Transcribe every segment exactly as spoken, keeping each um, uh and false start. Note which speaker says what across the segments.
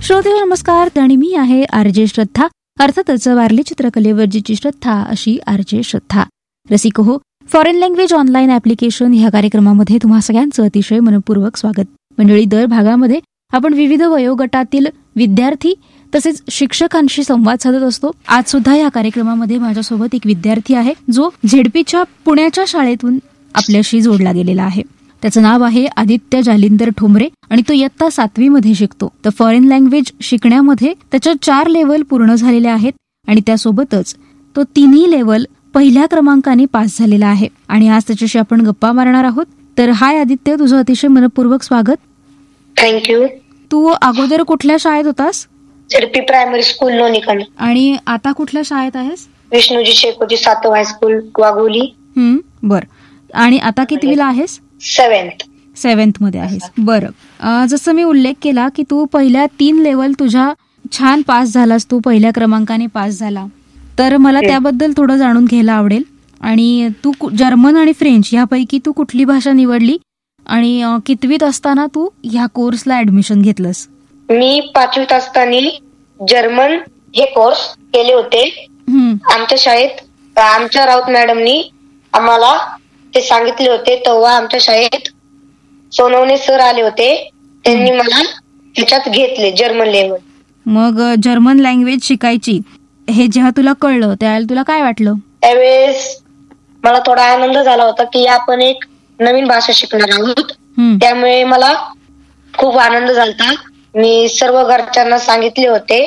Speaker 1: श्रोते नमस्कार, आणि मी आहे आरजे श्रद्धा. अर्थातच वारली चित्रकलेवरची श्रद्धा अशी आरजे श्रद्धा. रसिको हो, फॉरेन लँग्वेज ऑनलाईन ऍप्लिकेशन ह्या कार्यक्रमामध्ये तुम्हा सगळ्यांचं अतिशय मनपूर्वक स्वागत. मंडळी, दर भागामध्ये आपण विविध वयोगटातील विद्यार्थी तसेच शिक्षकांशी संवाद साधत असतो. आज सुद्धा या कार्यक्रमामध्ये माझ्यासोबत एक विद्यार्थी आहे जो झेडपीच्या पुण्याच्या शाळेतून आपल्याशी जोडला गेलेला आहे. त्याचं नाव आहे आदित्य जालिंदर ठोंबरे आणि तो इयत्ता सातवी मध्ये शिकतो. तर फॉरेन लँग्वेज शिकण्यामध्ये त्याच्या चार लेव्हल पूर्ण झालेले आहेत आणि त्यासोबतच तो तिन्ही लेव्हल पहिल्या क्रमांकाने पास झालेला आहे. आणि आज त्याच्याशी आपण गप्पा मारणार आहोत. तर हाय आदित्य, तुझं अतिशय मनपूर्वक स्वागत.
Speaker 2: थँक्यू.
Speaker 1: तू अगोदर कुठल्या शाळेत होतास?
Speaker 2: ZP primary school Lonikand.
Speaker 1: आणि आता कुठल्या शाळेत आहेस?
Speaker 2: विष्णूजी शेकोजी सातव हायस्कूल वाघोली.
Speaker 1: हम्म, बर. आणि आता कितवीला आहेस?
Speaker 2: सेव्हन्थ.
Speaker 1: सेव्हन्थ मध्ये आहेस. बरं, जसं मी उल्लेख केला की तू पहिल्या तीन लेवल तुझ्या छान पास झालास, तू पहिल्या क्रमांकाने पास झाला. तर मला त्याबद्दल थोडं जाणून घ्यायला आवडेल. आणि तू जर्मन आणि फ्रेंच यापैकी तू कुठली भाषा निवडली आणि कितवीत असताना तू ह्या कोर्सला ऍडमिशन घेतलंस?
Speaker 2: मी पाचवीत असताना जर्मन हे कोर्स केले होते आमच्या शाळेत. आमच्या राऊत मॅडमनी आम्हाला ते सांगितले होते. तेव्हा आमच्या शाळेत सोनवणे सर आले होते, त्यांनी मला त्याच्यात घेतले जर्मन लेवल.
Speaker 1: मग जर्मन लँग्वेज शिकायची हे जेव्हा तुला कळलं त्यावेळेला तुला काय वाटलं?
Speaker 2: त्यावेळेस मला थोडा आनंद झाला होता की आपण एक नवीन भाषा शिकणार आहोत. त्यामुळे मला खूप आनंद झाला. मी सर्व घरच्यांना सांगितले होते.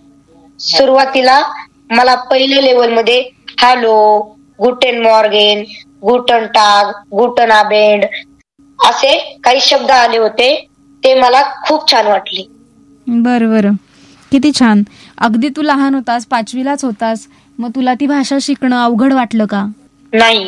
Speaker 2: सुरुवातीला मला पहिल्या लेवल मध्ये हॅलो, गुटेन मॉर्गेन, गुटन टाग, गुटन आबेंड असे काही शब्द आले होते. ते मला खूप छान वाटले.
Speaker 1: बरं बरं, किती छान. अगदी तू लहान होतास, पाचवीलाच होतास, मग तुला ती भाषा शिकणं अवघड वाटलं का?
Speaker 2: नाही,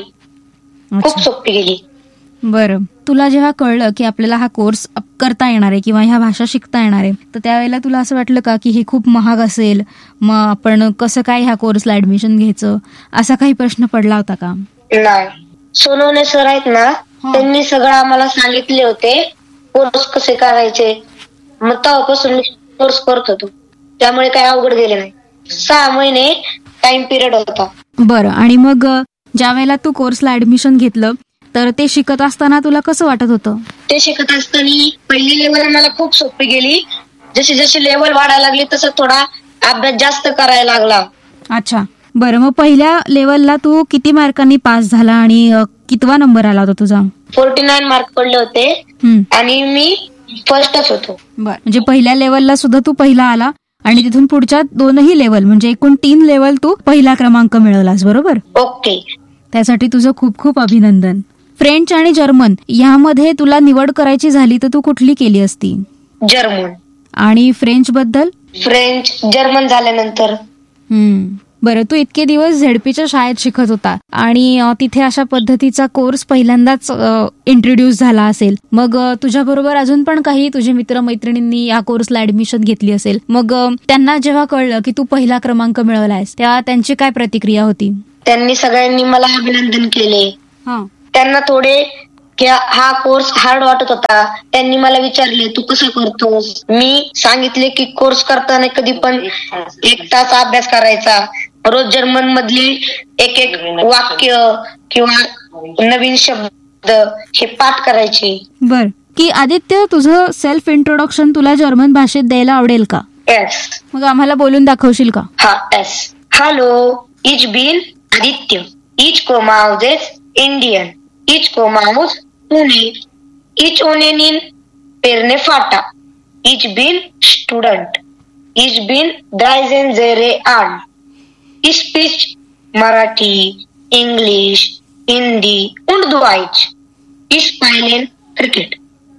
Speaker 2: खूप सोपी गेली.
Speaker 1: बरं, तुला जेव्हा कळलं की आपल्याला हा कोर्स करता येणार आहे किंवा ह्या भाषा शिकता येणार आहे, तर त्यावेळेला तुला असं वाटलं का की हे खूप महाग असेल, मग आपण कसं काय ह्या कोर्सला ऍडमिशन घ्यायचं, असा काही प्रश्न पडला होता का?
Speaker 2: नाही, सोनवणे सर आहेत ना, त्यांनी सगळं आम्हाला सांगितले होते कोर्स कसे करायचे. मग तेव्हापासून मी कोर्स करत होतो, त्यामुळे काही अवघड गेले नाही. सहा महिने टाइम पिरियड होता. बरं,
Speaker 1: आणि मग ज्या वेळेला तू कोर्सला ऍडमिशन घेतलं तर ते शिकत असताना तुला कसं वाटत होतं?
Speaker 2: ते शिकत असताना पहिली लेवल मला खूप सोपी गेली. जशी जशी लेवल वाढायला लागली तसं थोडा अभ्यास जास्त करायला लागला.
Speaker 1: अच्छा, बरं. मग पहिल्या लेवलला तू किती मार्कांनी पास झाला आणि कितवा नंबर आला होता तुझा?
Speaker 2: फोर्टी नाईन मार्क पडले होते आणि मी फर्स्टच होतो.
Speaker 1: बरं, म्हणजे पहिल्या लेवलला सुद्धा तू पहिला आला आणि तिथून पुढच्या दोनही लेवल म्हणजे एकूण तीन लेवल तू पहिला क्रमांक मिळवलास, बरोबर?
Speaker 2: ओके.
Speaker 1: त्यासाठी तुझं खूप खूप अभिनंदन. फ्रेंच आणि जर्मन यामध्ये तुला निवड करायची झाली तर तू कुठली केली असती?
Speaker 2: जर्मन.
Speaker 1: आणि फ्रेंच बद्दल?
Speaker 2: फ्रेंच जर्मन झाल्यानंतर.
Speaker 1: हम्म, बरं. तू इतके दिवस झेडपीच्या शाळेत शिकत होता आणि तिथे अशा पद्धतीचा कोर्स पहिल्यांदाच इंट्रोड्यूस झाला असेल. मग तुझ्या बरोबर अजून पण काही तुझे मित्रमैत्रिणींनी या कोर्सला ऍडमिशन घेतली असेल. मग त्यांना जेव्हा कळलं की तू पहिला क्रमांक मिळवलायस तेव्हा त्यांची काय प्रतिक्रिया होती?
Speaker 2: त्यांनी सगळ्यांनी मला अभिनंदन केले. त्यांना थोडे हा कोर्स हार्ड वाटत होता. त्यांनी मला विचारले तू कसं करतोस. मी सांगितले की कोर्स करताना कधी पण एक तास अभ्यास करायचा. रोज जर्मन मधले एक एक वाक्य किंवा नवीन शब्द हे पाठ करायचे.
Speaker 1: बर, की आदित्य तुझं सेल्फ इंट्रोडक्शन तुला जर्मन भाषेत द्यायला आवडेल का?
Speaker 2: येस.
Speaker 1: मग आम्हाला बोलून दाखवशील का?
Speaker 2: हा, येस. हॅलो, इच बिन आदित्य, इच कोमाउजेस इंडियन, इच कोमाउज पुणे, इच ओनेनिन पेरने फाटा, इच बिन स्टुडंट, इच बिन ड्रायझेन जेरे आण, इच speech Marathi, English, Hindi und Deutsch, इच पायलेन क्रिकेट,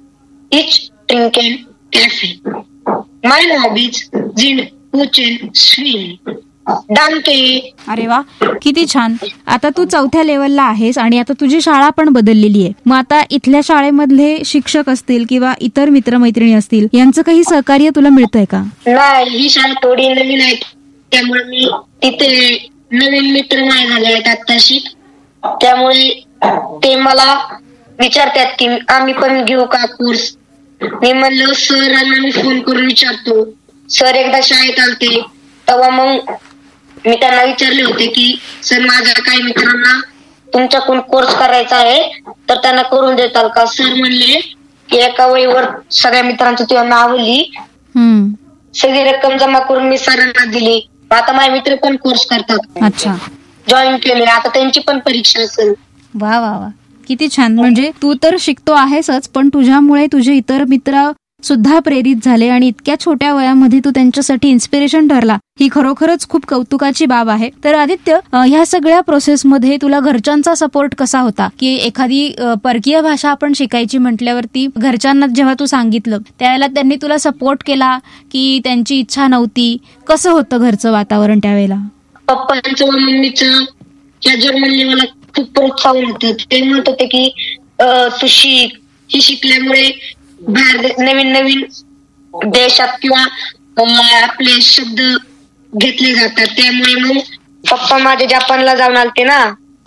Speaker 2: इच ट्रिंकेन कॅफे, माय हॉबीज जिंड पुचेन स्विम. डांके.
Speaker 1: अरे वा, किती छान. आता तू चौथ्या लेवलला आहेस आणि आता तुझी शाळा पण बदललेली आहे. मग आता इथल्या शाळेमधले शिक्षक असतील किंवा इतर मित्रमैत्रिणी असतील यांचं काही सहकार्य तुला मिळतंय का?
Speaker 2: नाही, ही शाळा थोडी नवीन आहे त्यामुळे मी तिथे नवीन मित्र नाही झाले आहेत आत्ताशी. त्यामुळे ते मला विचारतात की आम्ही पण घेऊ का कोर्स. मी म्हणलं सरांना मी फोन करून विचारतो सर एकदा शाळेत आलते तेव्हा मग मी त्यांना विचारले होते की सर माझ्या काही मित्रांना तुमच्याकडून कोर्स करायचा आहे तर त्यांना करून देताल का. सर म्हणले की एका वहीवर सगळ्या मित्रांची तुला नाव लिही, सगळी रक्कम जमा करून मी सरांना दिली. आता माझे मित्र पण कोर्स करतात.
Speaker 1: अच्छा,
Speaker 2: जॉईन केले. आता त्यांची पण परीक्षा असेल.
Speaker 1: वा वा वा, किती छान. म्हणजे तू तर शिकतो आहेसच, पण तुझ्यामुळे तुझे इतर मित्र सुद्धा प्रेरित झाले आणि इतक्या छोट्या वयामध्ये तू त्यांच्यासाठी इन्स्पिरेशन ठरला. ही खरोखरच खूप कौतुकाची बाब आहे. तर आदित्य, ह्या सगळ्या प्रोसेसमध्ये तुला घरच्यांचा सपोर्ट कसा होता? की एखादी परकीय भाषा आपण शिकायची म्हटल्यावरती घरच्यांना जेव्हा तू सांगितलं त्यावेळेला त्यांनी तुला सपोर्ट केला की त्यांची इच्छा नव्हती? कसं होतं घरचं वातावरण त्यावेळेला?
Speaker 2: पप्पांचं व मम्मीचं या जर्मनने मला खूप प्रोत्साहन होतं. ते म्हणत होते की तू शिक, ही शिकल्यामुळे बाहेर नवीन नवीन देशात किंवा आपले शब्द घेतले जातात. त्यामुळे मग पप्पा माझे जपानला जाऊन आलते ना,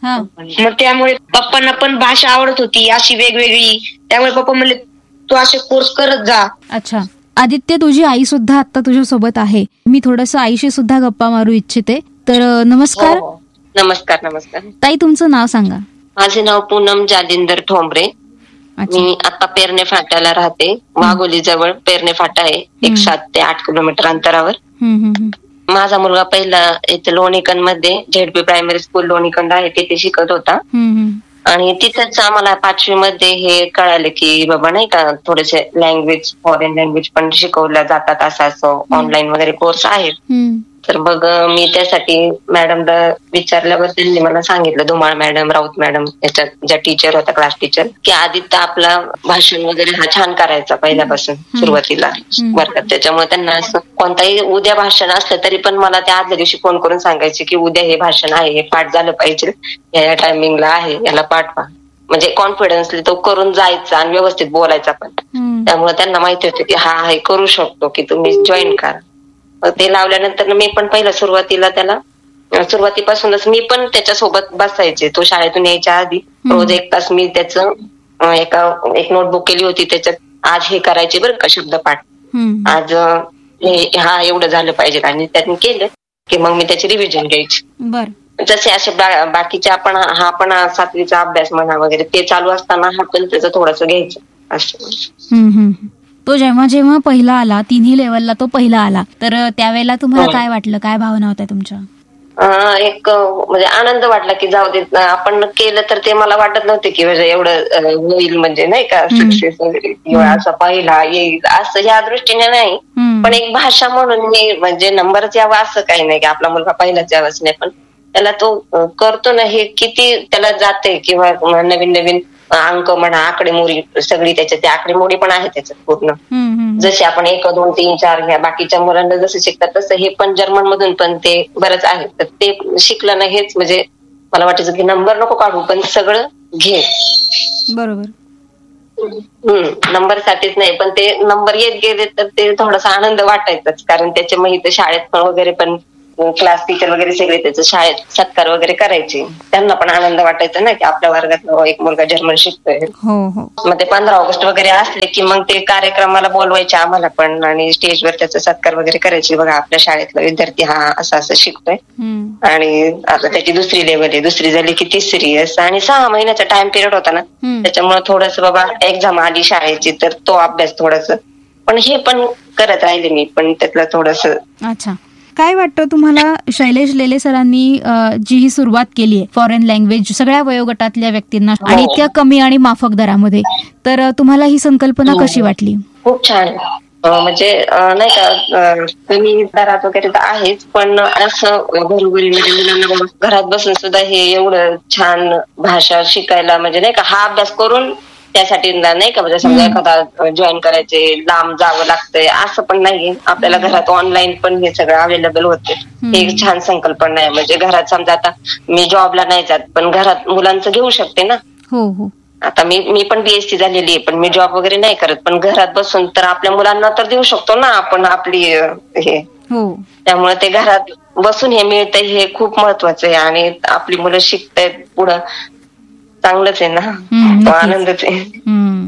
Speaker 2: मग त्यामुळे पप्पांना पण भाषा आवडत होती अशी वेगवेगळी. त्यामुळे पप्पा म्हणले तू असे कोर्स करत जा.
Speaker 1: अच्छा आदित्य, तुझी आई सुद्धा आता तुझ्या सोबत आहे. मी थोडस आईशी सुद्धा गप्पा मारू इच्छिते. तर नमस्कार.
Speaker 3: नमस्कार. नमस्कार
Speaker 1: ताई, तुमचं नाव सांगा.
Speaker 3: माझे नाव पूनम जालिंदर ठोंबरे. मी आता पेरणे फाट्याला राहते. वाघोली जवळ पेरणे फाटा आहे, एक सात ते आठ किलोमीटर अंतरावर. माझा मुलगा पहिला इथे लोणीकंद मध्ये झेडपी प्रायमरी स्कूल लोणीकंद आहे तिथे शिकत होता. आणि तिथेच आम्हाला पाचवी मध्ये हे कळालं की बाबा नाही का थोडेसे लँग्वेज, फॉरेन लँग्वेज पण शिकवल्या जातात, असं असं ऑनलाईन वगैरे कोर्स आहेत. तर मग मी त्यासाठी मॅडमला विचारल्यावर त्यांनी मला सांगितलं, धुमाळ मॅडम, राऊत मॅडम याच्या ज्या टीचर होत्या क्लास टीचर, की आदित्य आपला भाषण वगैरे हा छान करायचा पहिल्यापासून सुरुवातीला वर्गात. त्याच्यामुळे त्यांना असं कोणताही उद्या भाषण असलं तरी पण मला त्या आदल्या दिवशी फोन करून सांगायचे की उद्या हे भाषण आहे, हे पाठ झालं पाहिजे, या टायमिंगला आहे, याला पाठवा. म्हणजे कॉन्फिडन्सली तो करून जायचा आणि व्यवस्थित बोलायचा पण. त्यामुळे त्यांना माहिती होतं की हा हे करू शकतो, की तुम्ही जॉईन करा. ते लावल्यानंतर मी पण पहिला सुरुवातीला त्याला सुरुवातीपासूनच मी पण त्याच्यासोबत बसायचे. तो शाळेतून यायच्या आधी रोज एक तास मी त्याचं एका एक नोटबुक केली होती, त्याच्यात आज हे करायचे बरं का शब्दपाठ, आज हा एवढं झालं पाहिजे. आणि त्यांनी केलं की मग मी त्याची रिव्हिजन घ्यायची. जसे असे बाकीचे आपण हा पण सातवीचा अभ्यास म्हणा वगैरे ते चालू असताना हा पण त्याचं थोडंसं घ्यायचं असं.
Speaker 1: तो जेव्हा जेव्हा पहिला आला, तिन्ही लेवलला तो पहिला आला, तर त्यावेळेला तुम्हाला काय वाटलं? काय भावना होत्या तुमच्या?
Speaker 3: एक म्हणजे आनंद वाटला की जाऊ दे, आपण केलं तर. ते मला वाटत नव्हते की म्हणजे एवढं होईल, म्हणजे नाही का सक्सेस वगैरे किंवा असं पहिला येईल असं ह्या दृष्टीने नाही. पण एक भाषा म्हणून मी म्हणजे नंबरच यावा असं काही नाही की आपला मुलगा पहिलाच यावाच नाही, पण त्याला तो करतो ना हे किती त्याला जाते, किंवा नवीन नवीन अंक म्हणा, आकडेमोडी सगळी त्याच्यात आकडेमोडी पण आहे त्याच्यात पूर्ण. जसे आपण एक दोन तीन चार ह्या बाकीच्या मुलांना जसं शिकतात तसं हे पण जर्मन मधून पण ते बरंच आहे. तर ते शिकलं ना हेच म्हणजे मला वाटायचं की नंबर नको काढू पण सगळं घे.
Speaker 1: बरोबर.
Speaker 3: हम्म नंबर साठीच नाही, पण ते नंबर येत गेले तर ते थोडासा आनंद वाटायचाच. कारण त्याच्या मग इथं शाळेत पण वगैरे पण क्लास टीचर वगैरे सगळे त्याचं शाळेत सत्कार वगैरे करायचे. त्यांना पण आनंद वाटायचा ना की आपल्या वर्गात एक मुलगा जर्मन शिकतोय. मग ते पंधरा ऑगस्ट वगैरे असले की मग ते कार्यक्रमाला बोलवायचे आम्हाला पण, आणि स्टेजवर त्याचा सत्कार वगैरे करायचे. बघा आपल्या शाळेतला विद्यार्थी हा असं असं शिकतोय आणि आता त्याची दुसरी लेवल आहे, दुसरी झाली की तिसरी असं. आणि सहा महिन्याचा टाइम पिरियड होता ना, त्याच्यामुळे थोडस बाबा एक्झाम आली शाळेची तर तो अभ्यास थोडस, पण हे पण करत राहिले मी पण त्यातलं थोडस.
Speaker 1: अच्छा, काय वाटतं तुम्हाला? शैलेश लेले सरांनी जी ही सुरुवात केली आहे फॉरेन लँग्वेज सगळ्या वयोगटातल्या व्यक्तींना आणि इतक्या कमी आणि माफक दरामध्ये, तर तुम्हाला ही संकल्पना कशी वाटली?
Speaker 3: खूप छान. म्हणजे नाही का कमी दरात वगैरे तर आहेच, पण असं घरोघरी म्हणजे मुलांना घरात बसून सुद्धा हे एवढं छान भाषा शिकायला, म्हणजे नाही का हा अभ्यास करून त्यासाठी नाही का म्हणजे समजा एखादा जॉईन करायचे लांब जावं लागतंय असं पण नाही. आपल्याला घरात ऑनलाईन पण हे सगळं अवेलेबल होते. एक छान संकल्पना आहे. म्हणजे घरात समजा आता मी जॉबला नाही जात पण घरात मुलांचं घेऊ शकते ना.
Speaker 1: हो हो.
Speaker 3: आता मी मी पण बीएससी झालेली आहे, पण मी जॉब वगैरे नाही करत, पण घरात बसून तर आपल्या मुलांना तर देऊ शकतो ना आपण आपली हे. त्यामुळे ते घरात बसून हे मिळतंय हे खूप महत्वाचं आहे. आणि आपली मुलं शिकतायत पुढं, चांगलंच आहे ना, तो आनंदच आहे.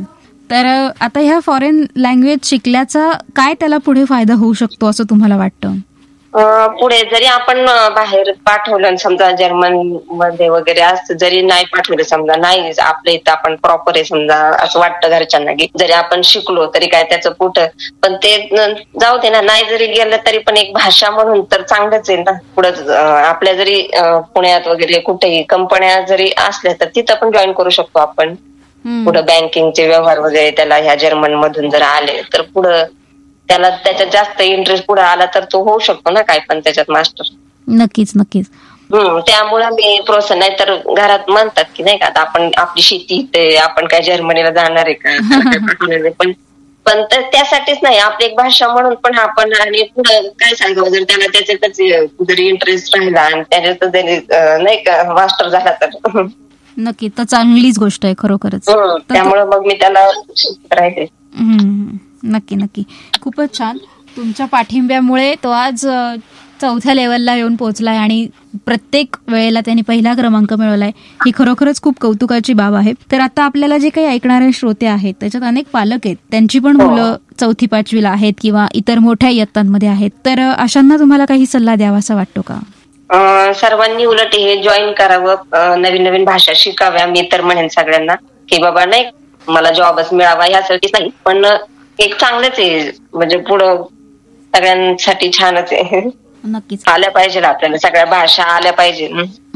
Speaker 1: तर आता ह्या फॉरेन लँग्वेज शिकल्याचा काय त्याला पुढे फायदा होऊ शकतो असं तुम्हाला वाटतं?
Speaker 3: पुढे जरी आपण बाहेर पाठवलं, समजा जर्मन मध्ये वगैरे असतं, जरी नाही पाठवलं, समजा नाही आपल्या इथं आपण प्रॉपर आहे समजा असं वाटतं घरच्यांना की जरी आपण शिकलो तरी काय त्याचं पुढं, पण ते जाऊ दे ना, नाही जरी गेलं तरी पण एक भाषा म्हणून तर चांगलंच आहे ना. पुढं आपल्या जरी पुण्यात वगैरे कुठेही कंपन्या जरी असल्या तर तिथं पण जॉईन करू शकतो आपण. पुढं बँकिंगचे व्यवहार वगैरे त्याला ह्या जर्मन मधून जर आले तर पुढं त्याला त्याच्यात जास्त इंटरेस्ट पुढे आला तर तो होऊ शकतो ना काय पण त्याच्यात मास्टर.
Speaker 1: नक्कीच नक्कीच.
Speaker 3: हम्म त्यामुळे मी प्रोत्साहन, नाही तर घरात म्हणतात की नाही का आता आपण आपली शेती इथे, आपण काय जर्मनीला जाणार आहे का, पण पण त्यासाठीच नाही, आपली एक भाषा म्हणून पण आपण, आणि पुढे काय सांगावं जर त्याला त्याच्यातच जरी इंटरेस्ट राहिला आणि त्याच्यात जरी नाही का मास्टर झाला तर
Speaker 1: नक्की, तर चांगलीच गोष्ट आहे खरोखरच.
Speaker 3: त्यामुळे मग मी त्याला राहते.
Speaker 1: नक्की नक्की, खूपच छान. तुमच्या पाठिंब्यामुळे तो आज चौथ्या लेवलला येऊन पोहोचलाय आणि प्रत्येक वेळेला त्यांनी पहिला क्रमांक मिळवलाय, ही खरोखरच खूप कौतुकाची बाब आहे. तर आता आपल्याला जे काही ऐकणारे श्रोते आहेत त्याच्यात अनेक पालक आहेत, त्यांची पण मुलं चौथी पाचवीला आहेत किंवा इतर मोठ्या इयत्तांमध्ये आहेत, तर अशांना तुम्हाला काही सल्ला द्यावासा वाटतो का?
Speaker 3: सर्वांनी उलट हे जॉईन करावं, नवीन नवीन भाषा शिकाव्या. मी तर म्हणेन सगळ्यांना की बाबा नाही मला जॉबच मिळावा ह्यासाठीच नाही, पण एक चांगलंच आहे, म्हणजे पुढं सगळ्यांसाठी छानच आहे.
Speaker 1: नक्कीच
Speaker 3: आल्या पाहिजे आपल्याला, सगळ्या भाषा आल्या पाहिजे.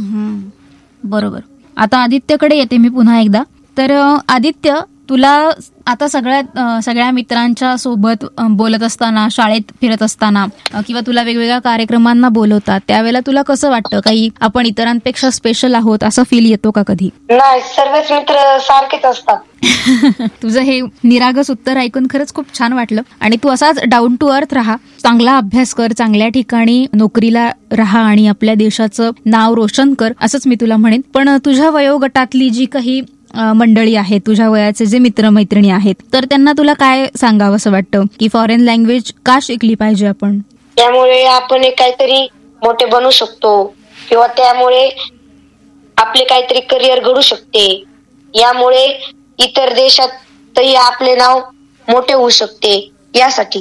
Speaker 1: बरोबर. आता आदित्यकडे येते मी पुन्हा एकदा. तर आदित्य, तुला आता सगळ्यात सगळ्या मित्रांच्या सोबत बोलत असताना, शाळेत फिरत असताना किंवा तुला वेगवेगळ्या कार्यक्रमांना बोलवतात त्यावेळेला तुला कसं वाटतं? काही आपण इतरांपेक्षा स्पेशल आहोत असं फील येतो का कधी?
Speaker 2: नाही, सर्वच मित्र सारखेच असतात.
Speaker 1: तुझं हे निरागस उत्तर ऐकून खरंच खूप छान वाटलं. आणि तू असाच डाऊन टू अर्थ राहा, चांगला अभ्यास कर, चांगल्या ठिकाणी नोकरीला राहा आणि आपल्या देशाचं नाव रोशन कर, असंच मी तुला म्हणेन. पण तुझ्या वयोगटातली जी काही मंडळी आहे, तुझ्या वयाचे जे मित्रमैत्रिणी आहेत, तर त्यांना तुला काय सांगावं असं वाटतं की फॉरेन लँग्वेज का शिकली पाहिजे आपण?
Speaker 2: त्यामुळे आपण काहीतरी मोठे बनू शकतो किंवा त्यामुळे आपले काहीतरी करिअर घडू शकते. यामुळे इतर देशातही आपले नाव मोठे होऊ शकते, यासाठी.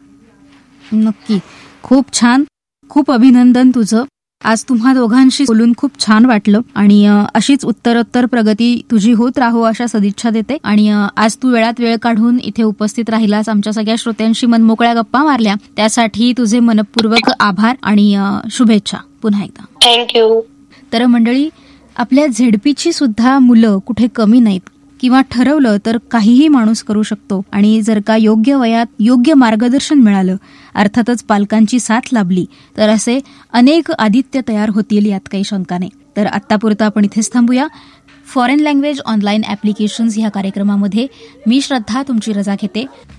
Speaker 1: नक्की, खूप छान, खूप अभिनंदन तुझं. आज तुम्हा दोघांशी बोलून खूप छान वाटलं आणि अशीच उत्तरोत्तर प्रगती तुझी होत राहो अशा सदिच्छा देते. आणि आज तू वेळात वेळ काढून इथे उपस्थित राहिलास, आमच्या सगळ्या श्रोत्यांशी मनमोकळ्या गप्पा मारल्या, त्यासाठी तुझे मनपूर्वक आभार आणि शुभेच्छा पुन्हा एकदा.
Speaker 2: थँक्यू.
Speaker 1: तर मंडळी, आपल्या झेडपीची सुद्धा मुलं कुठे कमी नाहीत किंवा ठरवलं तर काहीही माणूस करू शकतो. आणि जर का योग्य वयात योग्य मार्गदर्शन मिळालं, अर्थातच पालकांची साथ लाभली, तर असे अनेक आदित्य तयार होतील, यात काही शंका नाही. तर आत्तापुरतं आपण इथेच थांबूया. फॉरेन लँग्वेज ऑनलाईन ऍप्लिकेशन्स ह्या कार्यक्रमामध्ये मी श्रद्धा तुमची रजा घेते.